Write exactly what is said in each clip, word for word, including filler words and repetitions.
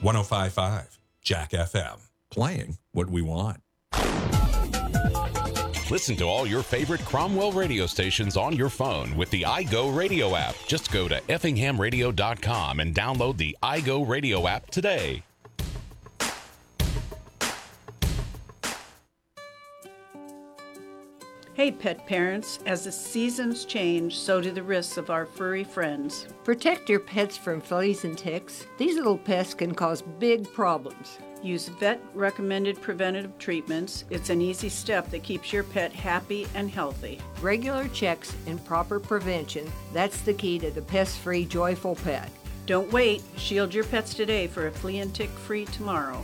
one oh five point five Jack F M. Playing what we want. Listen to all your favorite Cromwell radio stations on your phone with the iGo Radio app. Just go to effingham radio dot com and download the iGo Radio app today. Hey, pet parents, as the seasons change, so do the risks of our furry friends. Protect your pets from fleas and ticks. These little pests can cause big problems. Use vet-recommended preventative treatments. It's an easy step that keeps your pet happy and healthy. Regular checks and proper prevention, that's the key to the pest-free, joyful pet. Don't wait. Shield your pets today for a flea and tick-free tomorrow.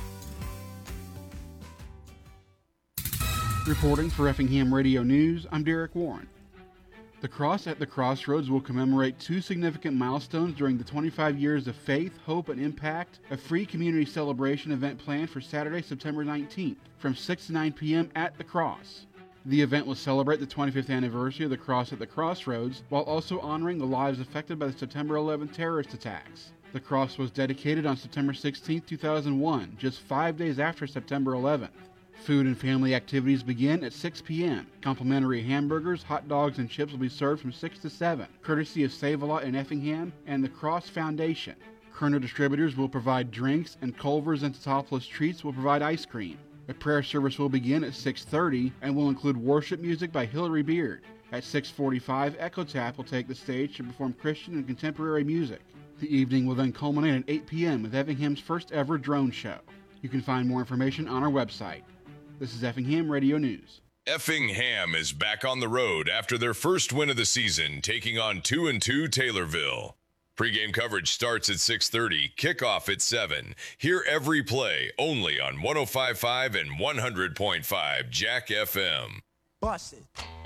Reporting for Effingham Radio News, I'm Derek Warren. The Cross at the Crossroads will commemorate two significant milestones during the twenty-five years of Faith, Hope, and Impact, a free community celebration event planned for Saturday, September nineteenth, from six to nine p.m. at the Cross. The event will celebrate the twenty-fifth anniversary of the Cross at the Crossroads, while also honoring the lives affected by the September eleventh terrorist attacks. The Cross was dedicated on September sixteenth, two thousand one, just five days after September eleventh. Food and family activities begin at six p.m. Complimentary hamburgers, hot dogs, and chips will be served from six to seven, courtesy of Save-A-Lot in Effingham and the Cross Foundation. Kerner Distributors will provide drinks, and Culver's and Totopoulos Treats will provide ice cream. A prayer service will begin at six thirty and will include worship music by Hillary Beard. At six forty-five, Echo Tap will take the stage to perform Christian and contemporary music. The evening will then culminate at eight p.m. with Effingham's first ever drone show. You can find more information on our website. This is Effingham Radio News. Effingham is back on the road after their first win of the season, taking on two and two Taylorville. Pre-game coverage starts at six thirty, kickoff at seven. Hear every play only on one oh five point five and one hundred point five Jack F M. Bust it.